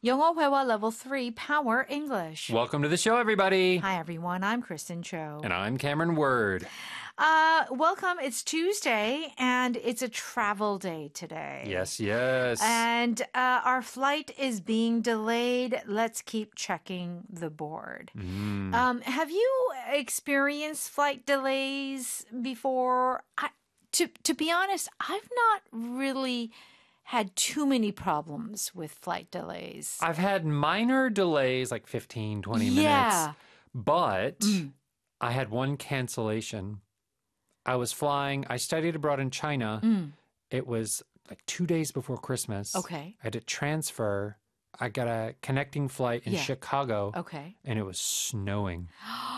영어 회화 level 3 Power English. Welcome to the show, everybody. Hi, everyone. I'm Kristen Cho. And I'm Cameron Word. Welcome. It's Tuesday, and it's a travel day today. Yes, yes. And our flight is being delayed. Let's keep checking the board. Have you experienced flight delays before? To be honest, I've not really had too many problems with flight delays. I've had minor delays, like 15, 20 minutes. But I had one cancellation. I was flying. I studied abroad in China. It was like 2 days before Christmas. Okay. I had to transfer. I got a connecting flight in Chicago. Okay. And it was snowing.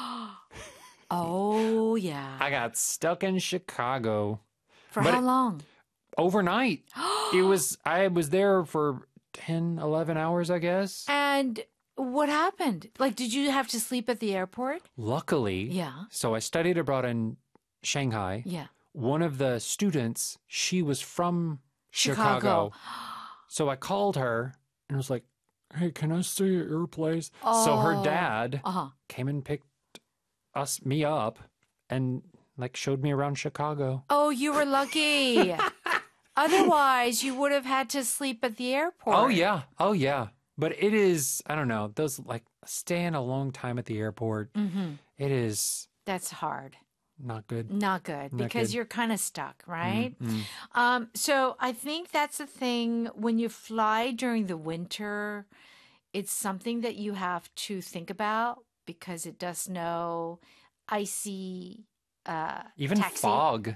Oh, yeah. I got stuck in Chicago. For how long? Overnight. I was there for 10, 11 hours, I guess. And what happened? Like, did you have to sleep at the airport? Luckily. Yeah. So I studied abroad in Shanghai. Yeah. One of the students, she was from Chicago. So I called her and was like, hey, can I stay at your place? So her dad came and picked me up and showed me around Chicago. Oh, you were lucky. Otherwise, you would have had to sleep at the airport. Oh, yeah. Oh, yeah. But it is, I don't know, those staying a long time at the airport, it is... That's hard. Not good. Not good, because you're kind of stuck, right? So I think that's the thing. When you fly during the winter, it's something that you have to think about because it does snow, icy, even taxi. Fog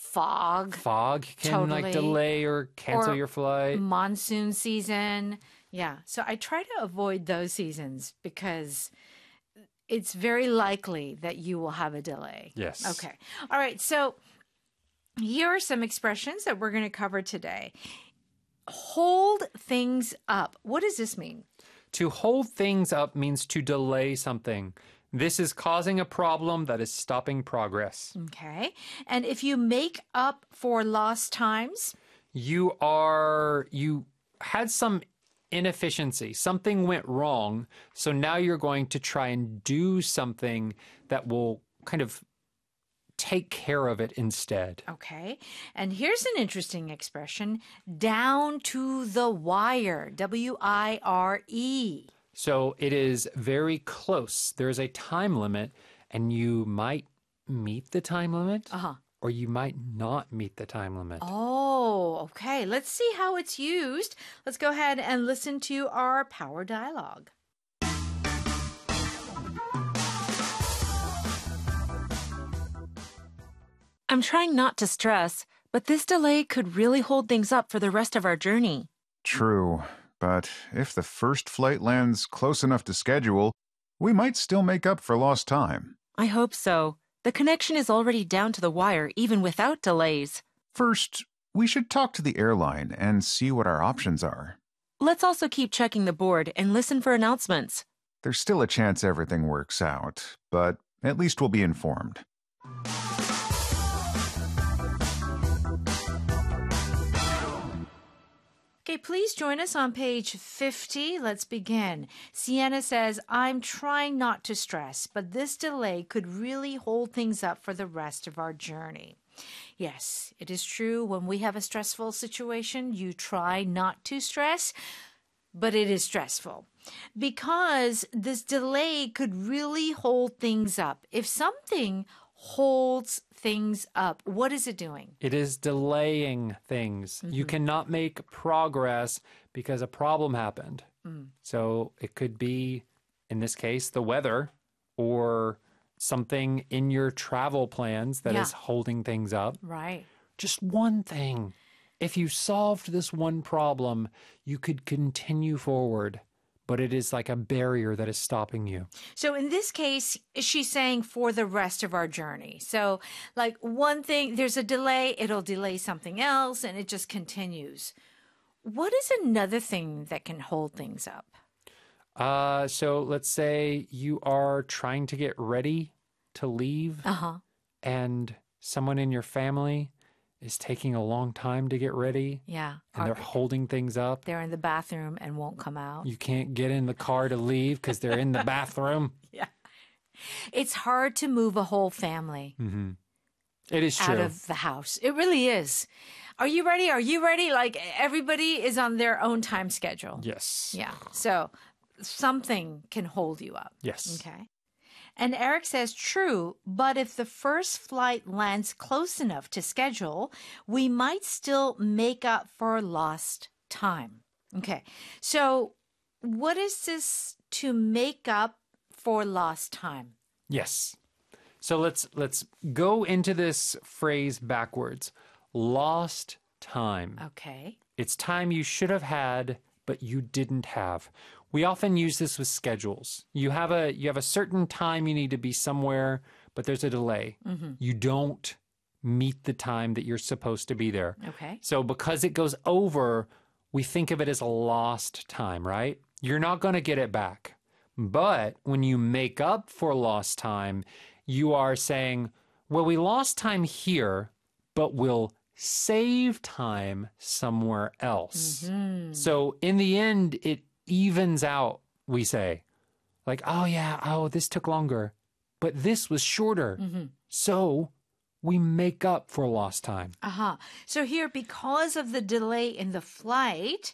can Totally. delay or cancel Or your flight. Monsoon season. Yeah. So I try to avoid those seasons because it's very likely that you will have a delay. Yes. Okay. All right. So here are some expressions that we're going to cover today. Hold things up. What does this mean? To hold things up means to delay something. This is causing a problem that is stopping progress. Okay. And if you make up for lost times? You had some inefficiency. Something went wrong. So now you're going to try and do something that will kind of take care of it instead. Okay. And here's an interesting expression, down to the wire, W-I-R-E. So it is very close. There's a time limit, and you might meet the time limit, or you might not meet the time limit. Oh, okay. Let's see how it's used. Let's go ahead and listen to our power dialogue. I'm trying not to stress, but this delay could really hold things up for the rest of our journey. True, but if the first flight lands close enough to schedule, we might still make up for lost time. I hope so. The connection is already down to the wire, even without delays. First, we should talk to the airline and see what our options are. Let's also keep checking the board and listen for announcements. There's still a chance everything works out, but at least we'll be informed. Okay, please join us on page 50. Let's begin. Sienna says, I'm trying not to stress, but this delay could really hold things up for the rest of our journey. Yes, it is true. When we have a stressful situation, you try not to stress, but it is stressful because this delay could really hold things up. If something holds things up, what is it doing? It is delaying things. You cannot make progress because a problem happened. So it could be, in this case, the weather or something in your travel plans that is holding things up. Right. Just one thing. If you solved this one problem, you could continue forward. But it is like a barrier that is stopping you. So in this case, she's saying for the rest of our journey. So like one thing, there's a delay, it'll delay something else, and it just continues. What is another thing that can hold things up? So let's say you are trying to get ready to leave, and someone in your family is taking a long time to get ready Yeah. and they're holding things up. They're in the bathroom and won't come out. You can't get in the car to leave because they're in the bathroom. Yeah. It's hard to move a whole family It is true. out of the house. It really is. Are you ready? Are you ready? Like everybody is on their own time schedule. Yes. Yeah. So something can hold you up. Yes. Okay. And Eric says, true, but if the first flight lands close enough to schedule, we might still make up for lost time. Okay. So what is this to make up for lost time? Yes. So let's go into this phrase backwards. Lost time. Okay. It's time you should have had, but you didn't have. We often use this with schedules. You have a certain time you need to be somewhere, but there's a delay. You don't meet the time that you're supposed to be there. Okay. So because it goes over, we think of it as a lost time, right? You're not going to get it back. But when you make up for lost time, you are saying, well, we lost time here, but we'll save time somewhere else. So in the end, it evens out, we say. Like, this took longer, but this was shorter. So we make up for lost time. So here, because of the delay in the flight,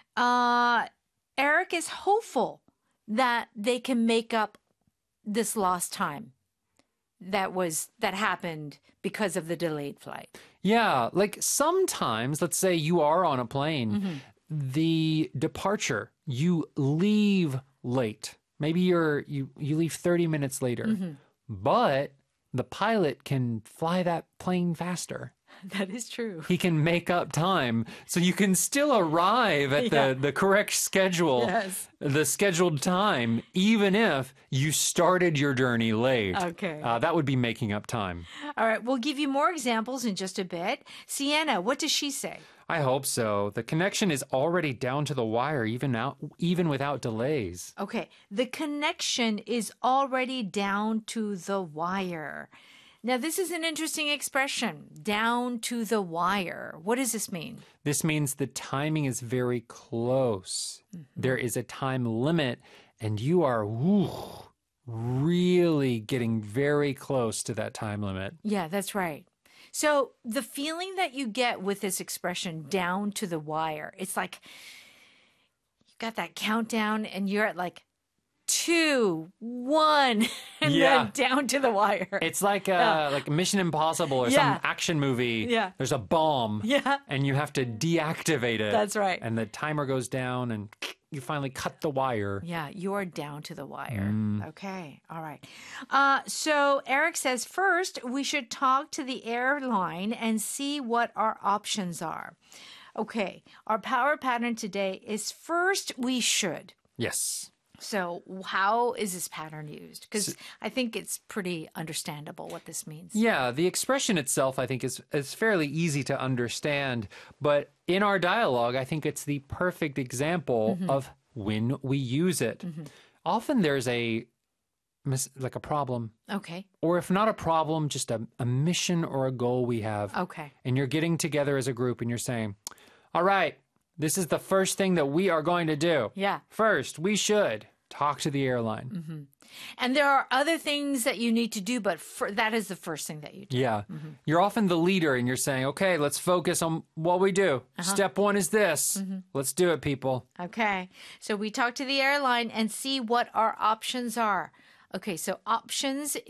Eric is hopeful that they can make up this lost time that happened because of the delayed flight. Yeah, like sometimes, let's say you are on a plane, the departure, you leave late. Maybe you leave 30 minutes later, but the pilot can fly that plane faster. That is true. He can make up time so you can still arrive at the correct schedule, the scheduled time, even if you started your journey late. Okay. That would be making up time. All right. We'll give you more examples in just a bit. Sienna, what does she say? I hope so. The connection is already down to the wire, even without delays. Okay. The connection is already down to the wire. Now, this is an interesting expression, down to the wire. What does this mean? This means the timing is very close. There is a time limit, and you are really getting very close to that time limit. Yeah, that's right. So the feeling that you get with this expression, down to the wire, it's like you got that countdown and you're at like 2, 1, and then down to the wire. It's like Mission Impossible or some action movie. Yeah. There's a bomb. Yeah. And you have to deactivate it. That's right. And the timer goes down and you finally cut the wire. Yeah, you're down to the wire. Okay. All right. So Eric says, first, we should talk to the airline and see what our options are. Okay. Our power pattern today is first, we should. Yes. So how is this pattern used? Because I think it's pretty understandable what this means. Yeah, the expression itself, I think, is fairly easy to understand. But in our dialogue, I think it's the perfect example of when we use it. Often there's a problem. Okay. Or if not a problem, just a mission or a goal we have. Okay. And you're getting together as a group and you're saying, all right, this is the first thing that we are going to do. Yeah. First, we should talk to the airline. And there are other things that you need to do, but that is the first thing that you do. Yeah. You're often the leader and you're saying, okay, let's focus on what we do. Step 1 is this. Let's do it, people. Okay. So we talk to the airline and see what our options are. Okay. So options